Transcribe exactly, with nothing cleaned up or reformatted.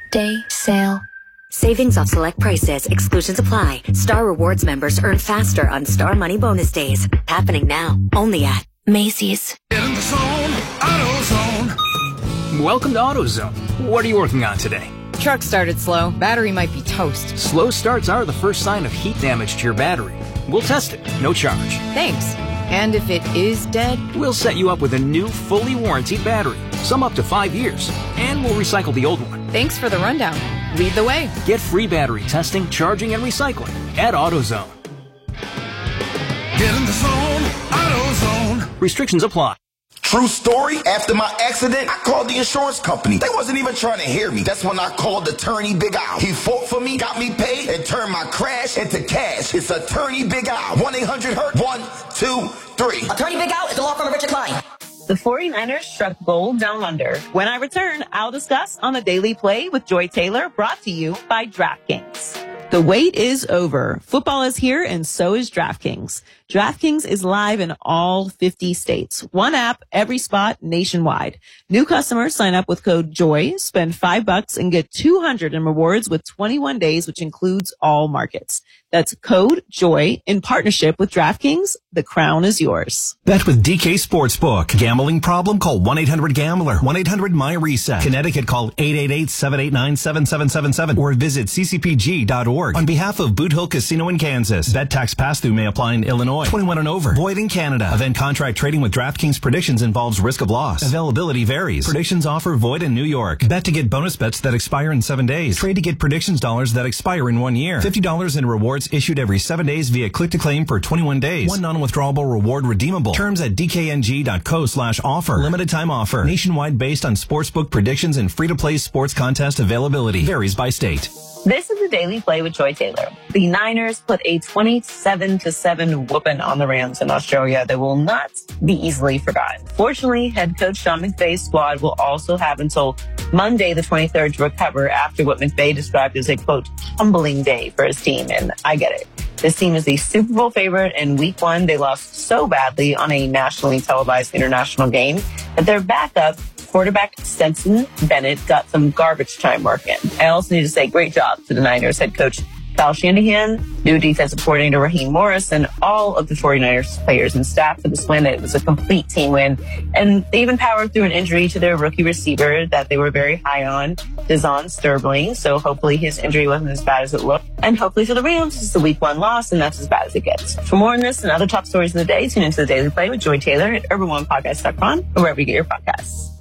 Day sale. Savings off select prices. Exclusions apply. Star Rewards members earn faster on Star Money bonus days. Happening now. Only at Macy's. Get in the zone. AutoZone. Welcome to AutoZone. What are you working on today? Truck started slow. Battery might be toast. Slow starts are the first sign of heat damage to your battery. We'll test it. No charge. Thanks. And if it is dead? We'll set you up with a new, fully warranted battery. Some up to five years. And we'll recycle the old one. Thanks for the rundown. Lead the way. Get free battery testing, charging, and recycling at AutoZone. Get in the zone. AutoZone. Restrictions apply. True story, after my accident, I called the insurance company. They wasn't even trying to hear me. That's when I called Attorney Big Al. He fought for me, got me paid, and turned my crash into cash. It's Attorney Big Al. one eight hundred hurt. One, two, three. Attorney Big Al is the law firm of Richard Klein. The 49ers struck gold down under. When I return, I'll discuss on the Daily Play with Joy Taylor, brought to you by DraftKings. The wait is over. Football is here, and so is DraftKings. DraftKings is live in all fifty states. One app, every spot, nationwide. New customers sign up with code JOY, spend five bucks, and get two hundred in rewards with twenty-one days, which includes all markets. That's code JOY in partnership with DraftKings. The crown is yours. Bet with D K Sportsbook. Gambling problem? Call one eight hundred gambler. one eight hundred my reset. Connecticut, call eight eight eight, seven eight nine, seven seven seven seven or visit c c p g dot org. On behalf of Boot Hill Casino in Kansas, bet tax pass-through may apply in Illinois. twenty-one and over. Void in Canada. Event contract trading with DraftKings Predictions involves risk of loss. Availability varies. Predictions offer void in New York. Bet to get bonus bets that expire in seven days. Trade to get predictions dollars that expire in one year. fifty dollars in rewards issued every seven days via click-to-claim for twenty-one days. One non-withdrawable reward redeemable. Terms at d k n g dot co slash offer. Limited time offer. Nationwide based on sportsbook predictions and free-to-play sports contest availability. Varies by state. This is the Daily Play with Joy Taylor. The Niners put a twenty-seven to seven whooping on the Rams in Australia that will not be easily forgotten. Fortunately, head coach Sean McVay's squad will also have until Monday the twenty-third to recover after what McVay described as a, quote, humbling day for his team. And I get it. This team is the Super Bowl favorite. In week one, they lost so badly on a nationally televised international game that their backup quarterback Stetson Bennett got some garbage time work in. I also need to say great job to the Niners head coach Kyle Shanahan, new defensive coordinator Raheem Morris, and all of the 49ers players and staff for this win. It was a complete team win. And they even powered through an injury to their rookie receiver that they were very high on, Dazon Sterling. So hopefully his injury wasn't as bad as it looked. And hopefully for the Rams, it's a week one loss, and that's as bad as it gets. For more on this and other top stories of the day, tune into the Daily Play with Joy Taylor at urban one podcast dot com or wherever you get your podcasts.